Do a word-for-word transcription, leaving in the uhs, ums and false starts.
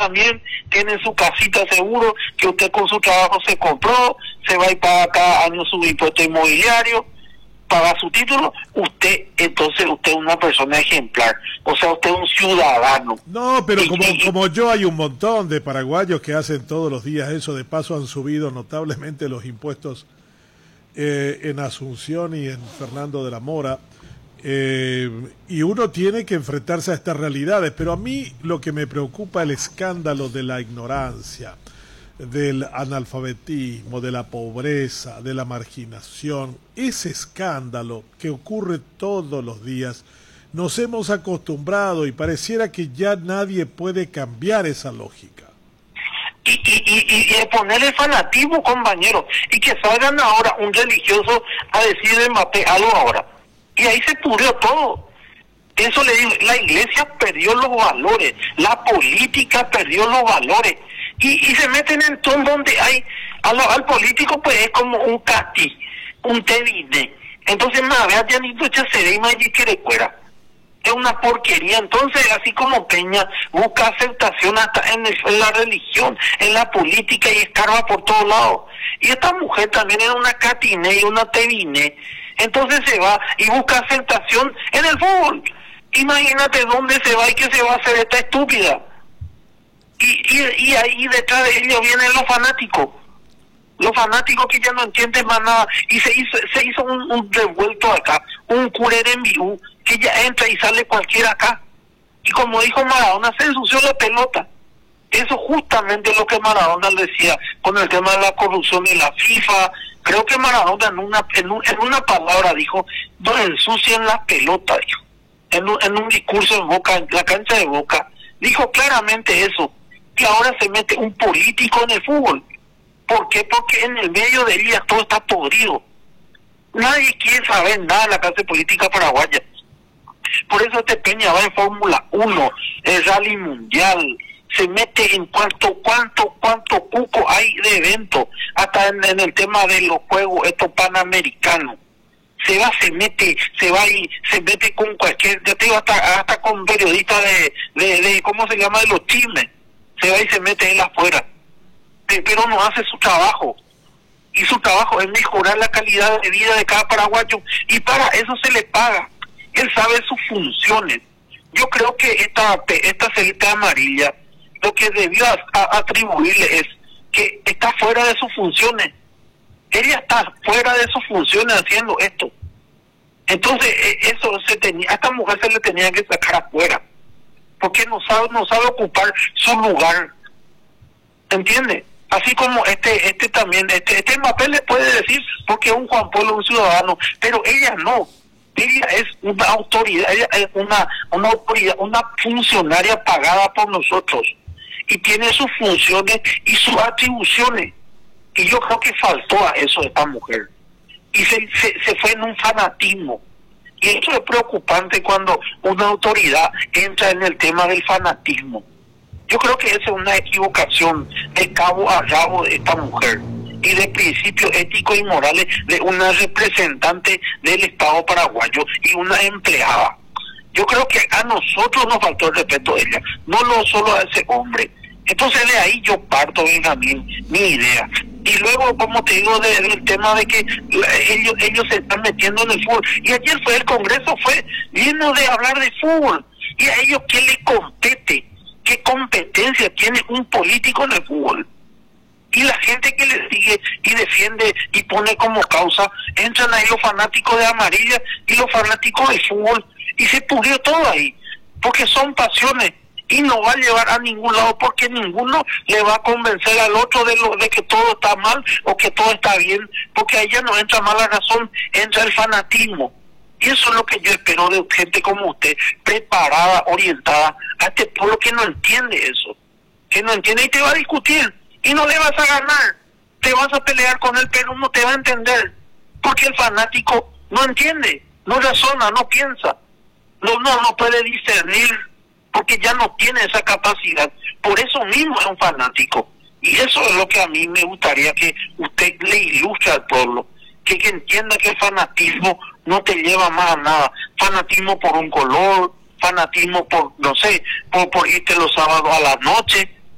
también tiene su casita seguro, que usted con su trabajo se compró, se va y paga cada año su impuesto inmobiliario, paga su título, usted, entonces usted es una persona ejemplar, o sea, usted es un ciudadano. No, pero y, como, y, como yo hay un montón de paraguayos que hacen todos los días eso, de paso han subido notablemente los impuestos eh, en Asunción y en Fernando de la Mora, eh, y uno tiene que enfrentarse a estas realidades, pero a mí lo que me preocupa es el escándalo de la ignorancia, del analfabetismo, de la pobreza, de la marginación. Ese escándalo que ocurre todos los días, nos hemos acostumbrado y pareciera que ya nadie puede cambiar esa lógica. Y, y, y, y poner el fanatismo, compañero, y que salgan ahora un religioso a decir de Mbappé algo ahora. Y ahí se pudrió todo. Eso le digo, la iglesia perdió los valores, la política perdió los valores. Y, y se meten en todo donde hay, al, al político pues es como un casti, un tevine. Entonces, nada, vea, ya ni ducha se ve y más quiere fuera. Es una porquería. Entonces, así como Peña busca aceptación hasta en, el, en la religión, en la política y escarba por todos lados. Y esta mujer también es una catine y una tevine. Entonces se va y busca aceptación en el fútbol. Imagínate dónde se va y qué se va a hacer esta estúpida. Y, y, y ahí detrás de ellos vienen los fanáticos. Los fanáticos que ya no entienden más nada. Y se hizo se hizo un, un revuelto acá, un curere en vivo, que ya entra y sale cualquiera acá. Y como dijo Maradona, se ensució la pelota. Eso justamente es lo que Maradona decía con el tema de la corrupción de la FIFA. Creo que Maradona en una en, un, en una palabra dijo, no ensucien la pelota, dijo. En un, en un discurso en Boca, en la cancha de Boca, dijo claramente eso. Y ahora se mete un político en el fútbol. ¿Por qué? Porque en el medio de ellas todo está podrido. Nadie quiere saber nada de la clase política paraguaya. Por eso este Peña va en Fórmula uno, el Rally Mundial, se mete en cuánto, cuánto, cuánto cuco hay de eventos, hasta en, en el tema de los juegos estos panamericanos. Se va, se mete, se va y se mete con cualquier, yo te digo, hasta, hasta con periodistas de, de, de, ¿cómo se llama?, de los chismes. Se va y se mete él afuera. Pero no hace su trabajo. Y su trabajo es mejorar la calidad de vida de cada paraguayo. Y para eso se le paga. Él sabe sus funciones. Yo creo que esta esta celita amarilla, lo que debió a, a, atribuirle es que está fuera de sus funciones. Ella está fuera de sus funciones haciendo esto. Entonces, eso se tenía, a esta mujer se le tenía que sacar afuera. Porque no sabe, no sabe ocupar su lugar. ¿Entiende? Así como este este también, este, este Mbappé le puede decir, porque es un Juan Pablo, un ciudadano, pero ella no. Ella es una autoridad, ella es una, una autoridad, una funcionaria pagada por nosotros. Y tiene sus funciones y sus atribuciones. Y yo creo que faltó a eso esta mujer. Y se, se, se fue en un fanatismo. Y eso es preocupante cuando una autoridad entra en el tema del fanatismo. Yo creo que esa es una equivocación de cabo a rabo de esta mujer y de principios éticos y morales de una representante del Estado paraguayo y una empleada. Yo creo que a nosotros nos faltó el respeto de ella, no lo solo a ese hombre. Entonces de ahí yo parto, Benjamín, mi idea. Y luego, como te digo, de, del tema de que ellos ellos se están metiendo en el fútbol. Y ayer fue el Congreso, fue lleno de hablar de fútbol. ¿Y a ellos qué le compete? ¿Qué competencia tiene un político en el fútbol? Y la gente que le sigue y defiende y pone como causa, entran ahí los fanáticos de amarilla y los fanáticos de fútbol, y se pudrió todo ahí, porque son pasiones, y no va a llevar a ningún lado, porque ninguno le va a convencer al otro de lo de que todo está mal o que todo está bien, porque ahí ya no entra mala razón, entra el fanatismo. Y eso es lo que yo espero de gente como usted, preparada, orientada a este pueblo que no entiende eso, que no entiende y te va a discutir, y no le vas a ganar, te vas a pelear con él, pero no te va a entender, porque el fanático no entiende, no razona, no piensa, no, no, no puede discernir, porque ya no tiene esa capacidad, por eso mismo es un fanático, y eso es lo que a mí me gustaría que usted le ilustre al pueblo, que, que entienda que el fanatismo no te lleva más a nada, fanatismo por un color, fanatismo por, no sé, por, por irte los sábados a la noche,